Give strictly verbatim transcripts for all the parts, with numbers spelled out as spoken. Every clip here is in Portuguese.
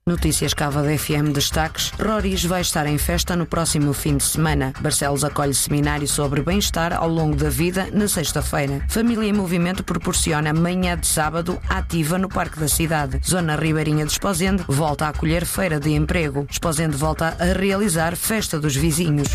Notícias Cava da F M destaques. Roriz vai estar em festa no próximo fim de semana. Barcelos acolhe seminário sobre bem-estar ao longo da vida na sexta-feira. Família em Movimento proporciona manhã de sábado ativa no Parque da Cidade. Zona Ribeirinha de Esposende volta a acolher feira de emprego. Esposende volta a realizar festa dos vizinhos.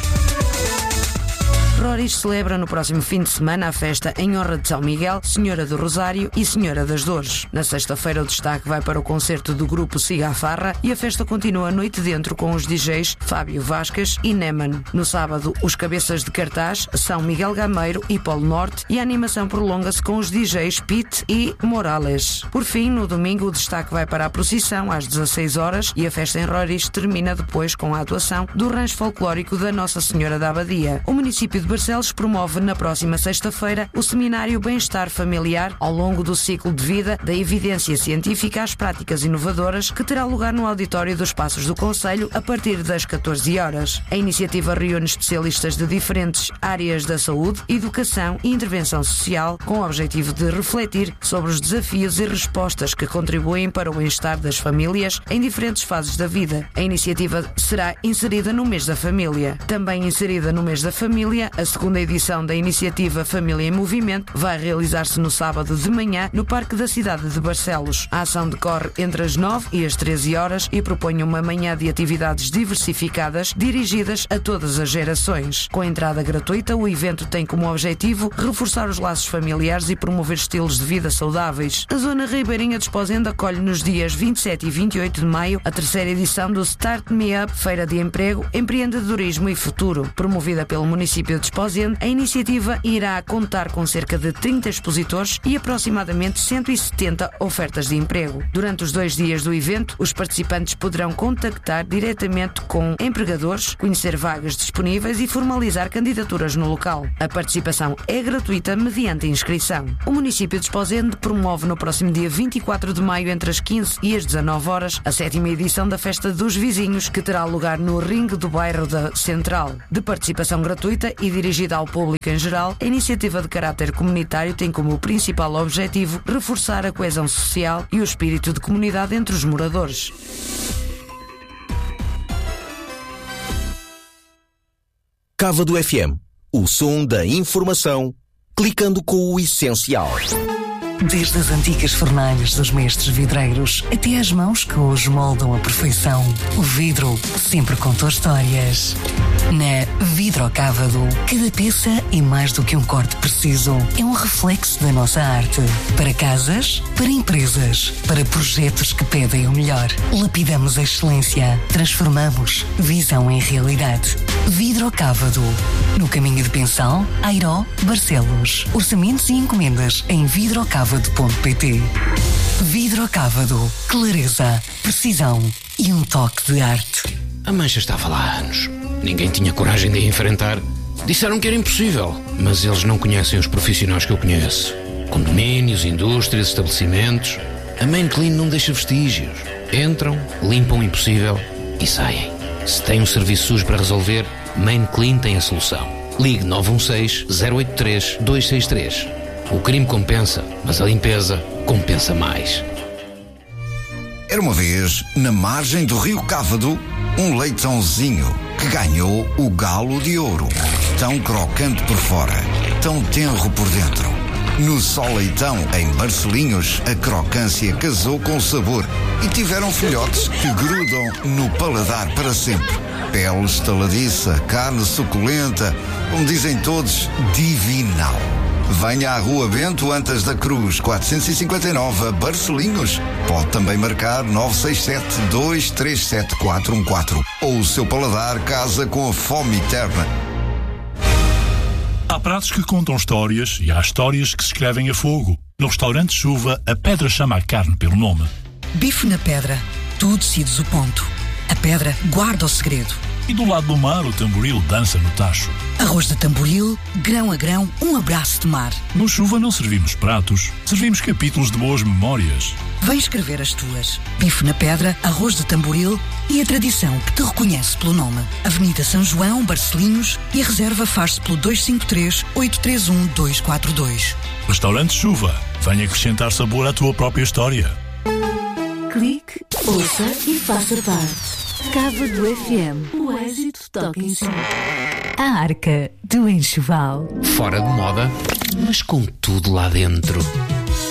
Roriz celebra no próximo fim de semana a festa em honra de São Miguel, Senhora do Rosário e Senhora das Dores. Na sexta-feira o destaque vai para o concerto do grupo Siga a Farra e a festa continua a noite dentro com os D Js Fábio Vasquez e Neman. No sábado, os cabeças de cartaz são Miguel Gameiro e Polo Norte e a animação prolonga-se com os D Js Pete e Morales. Por fim, no domingo o destaque vai para a procissão às dezasseis horas e a festa em Roriz termina depois com a atuação do rancho folclórico da Nossa Senhora da Abadia. O município de Barcelos promove na próxima sexta-feira o seminário Bem-Estar Familiar ao longo do ciclo de vida da evidência científica às práticas inovadoras, que terá lugar no auditório dos Passos do Concelho a partir das catorze horas. A iniciativa reúne especialistas de diferentes áreas da saúde, educação e intervenção social com o objetivo de refletir sobre os desafios e respostas que contribuem para o bem-estar das famílias em diferentes fases da vida. A iniciativa será inserida no mês da família. Também inserida no mês da família, a segunda edição da iniciativa Família em Movimento vai realizar-se no sábado de manhã no Parque da Cidade de Barcelos. A ação decorre entre as nove e as treze horas e propõe uma manhã de atividades diversificadas dirigidas a todas as gerações. Com entrada gratuita, o evento tem como objetivo reforçar os laços familiares e promover estilos de vida saudáveis. A Zona Ribeirinha de Esposende acolhe nos dias vinte e sete e vinte e oito de maio a terceira edição do Start Me Up, Feira de Emprego, Empreendedorismo e Futuro. Promovida pelo município de Esposende, a iniciativa irá contar com cerca de trinta expositores e aproximadamente cento e setenta ofertas de emprego. Durante os dois dias do evento, os participantes poderão contactar diretamente com empregadores, conhecer vagas disponíveis e formalizar candidaturas no local. A participação é gratuita mediante inscrição. O município de Esposende promove no próximo dia vinte e quatro de maio, entre as quinze e as dezanove horas, a sétima edição da Festa dos Vizinhos, que terá lugar no ringue do bairro da Central. De participação gratuita e dirigida ao público em geral, a iniciativa de caráter comunitário tem como principal objetivo reforçar a coesão social e o espírito de comunidade entre os moradores. Cava do F M, o som da informação, clicando com o essencial. Desde as antigas fornalhas dos mestres vidreiros até às mãos que hoje moldam a perfeição, o vidro sempre contou histórias. Na Vidrocávado, cada peça é mais do que um corte preciso. É um reflexo da nossa arte. Para casas, para empresas, para projetos que pedem o melhor. Lapidamos a excelência. Transformamos visão em realidade. Vidrocávado. No caminho de Pensal, Airó, Barcelos. Orçamentos e encomendas em vidrocávado ponto pt. Vidrocávado. Clareza, precisão e um toque de arte. A mancha estava lá há anos. Ninguém tinha coragem de a enfrentar. Disseram que era impossível, mas eles não conhecem os profissionais que eu conheço. Condomínios, indústrias, estabelecimentos. A Main Clean não deixa vestígios. Entram, limpam o impossível e saem. Se tem um serviço sujo para resolver, Main Clean tem a solução. Ligue nove um seis, zero oito três, dois seis três. O crime compensa, mas a limpeza compensa mais. Era uma vez, na margem do rio Cávado, um leitãozinho que ganhou o galo de ouro. Tão crocante por fora, tão tenro por dentro. No Só Leitão, em Barcelinhos, a crocância casou com o sabor e tiveram filhotes que grudam no paladar para sempre. Pele estaladiça, carne suculenta, como dizem todos, divinal. Venha à Rua Bento Antas da Cruz, quatrocentos e cinquenta e nove, Barcelinhos. Pode também marcar nove seis sete, dois três sete, quatro um quatro. Ou o seu paladar casa com a fome eterna. Há pratos que contam histórias e há histórias que se escrevem a fogo. No restaurante Chuva, a pedra chama a carne pelo nome. Bife na pedra. Tu decides o ponto. A pedra guarda o segredo. E do lado do mar, o tamboril dança no tacho. Arroz de tamboril, grão a grão, um abraço de mar. No Chuva não servimos pratos, servimos capítulos de boas memórias. Vem escrever as tuas. Bife na pedra, arroz de tamboril e a tradição que te reconhece pelo nome. Avenida São João, Barcelinhos, e a reserva faz-se pelo dois cinco três, oito três um, dois quatro dois. Restaurante Chuva, venha acrescentar sabor à tua própria história. Clique Ouça e faça parte. Cávado F M. O êxito toca em si. A Arca do Enxoval. Fora de moda, mas com tudo lá dentro.